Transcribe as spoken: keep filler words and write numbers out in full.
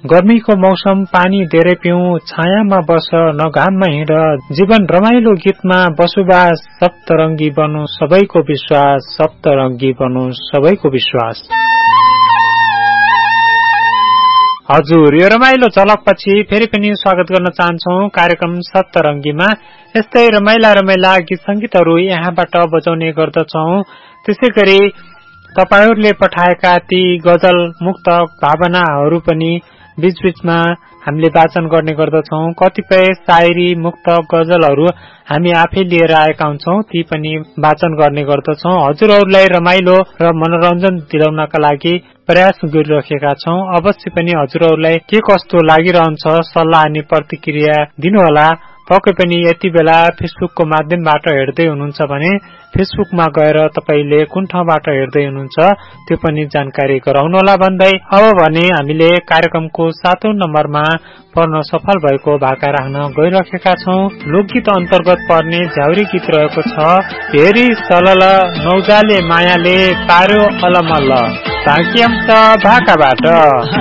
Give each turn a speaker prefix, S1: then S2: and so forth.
S1: गर्मीको मौसम पानी धेरै पिउँ, छायामा बस न घाममा हिँड, जीवन रमाइलो गीतमा बसोबास, सप्तरङ्गी बनु सबैको विश्वास, सप्तरङ्गी बनु सबैको विश्वास। हजुर, यो रमाइलो झलकपछि फेरि पनि स्वागत गर्न चाहन्छौं कार्यक्रम सप्तरङ्गीमा। यस्तै रमाइला रमाइला गीत संगीतहरू यहाँबाट बजाउने गर्दछौं। त्यसै गरी तपाईहरूले पठाएका ती गजल मुक्तक भावनाहरू पनि बीचबीचमा हामीले वाचन गर्ने गर्दछौं। कतिपय शायरी मुक्तक गजलहरू हामी आफै लिएर आएका हुन्छौं, ती पनि वाचन गर्ने गर्दछौं। हजुरहरूलाई रमाइलो र मनोरञ्जन दिलाउनका लागि प्रयास गरिरहेका छौं। अवश्य पनि हजुरहरूलाई के कस्तो लागिरहन्छ सल्लाह अनि प्रतिक्रिया दिनुहोला। पक्कै पनि यति बेला फेसबुकको माध्यमबाट हेर्दै हुनुहुन्छ भने फेसबुकमा गएर तपाईले कुन ठाउँबाट हेर्दै हुनुहुन्छ त्यो पनि जानकारी गराउनुहोला भन्दै अब भने हामीले कार्यक्रमको सातौं नम्बरमा पर्न सफल भएको भाका राख्न गइरहेका छौं। लोकगीत अन्तर्गत पर्ने झ्याउरी गीत रहेको छ हेरी सलल नौजाले मायाले पार्यो अलमल। बाँकी अंश भाकाबाट।